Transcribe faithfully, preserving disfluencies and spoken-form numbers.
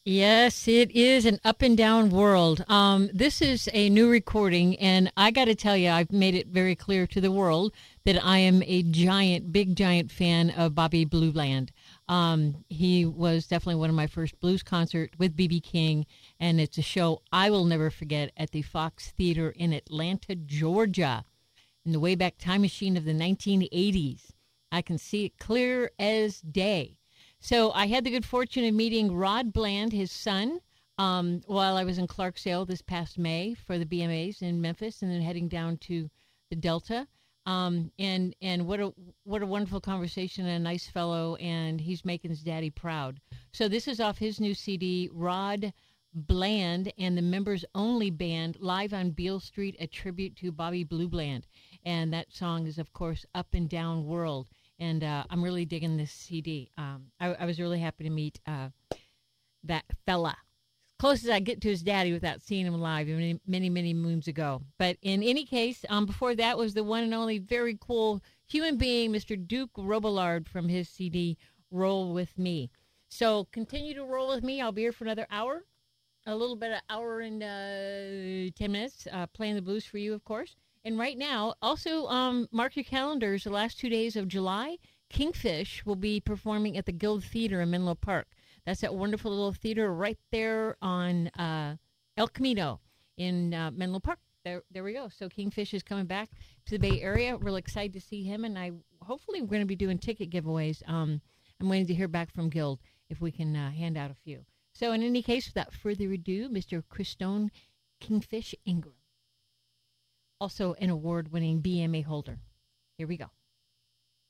Yes, it is an up and down world. Um, this is a new recording, and I got to tell you, I've made it very clear to the world that I am a giant, big, giant fan of Bobby Blue Bland. Um, he was definitely one of my first blues concert with B B. King, and it's a show I will never forget at the Fox Theater in Atlanta, Georgia, in the Wayback Time Machine of the nineteen eighties. I can see it clear as day. So I had the good fortune of meeting Rod Bland, his son, um, while I was in Clarksdale this past May for the B M As in Memphis, and then heading down to the Delta. Um, and and what a what a wonderful conversation, and a nice fellow, and he's making his daddy proud. So this is off his new C D, Rod Bland and the Members Only Band live on Beale Street, a tribute to Bobby Blue Bland. And that song is, of course, Up and Down World. And uh, I'm really digging this C D. Um, I, I was really happy to meet uh, that fella. Close as I get to his daddy without seeing him live many, many, many moons ago. But in any case, um, before that was the one and only very cool human being, Mister Duke Robillard from his C D, Roll With Me. So continue to roll with me. I'll be here for another hour, a little bit of hour and uh, ten minutes, uh, playing the blues for you, of course. And right now, also um, mark your calendars, the last two days of July, Kingfish will be performing at the Guild Theater in Menlo Park. That's that wonderful little theater right there on uh, El Camino in uh, Menlo Park. There, there we go. So Kingfish is coming back to the Bay Area. Really excited to see him, and I hopefully we're going to be doing ticket giveaways. Um, I'm waiting to hear back from Guild if we can uh, hand out a few. So in any case, without further ado, Mister Christone Kingfish Ingram, also an award-winning B M A holder. Here we go.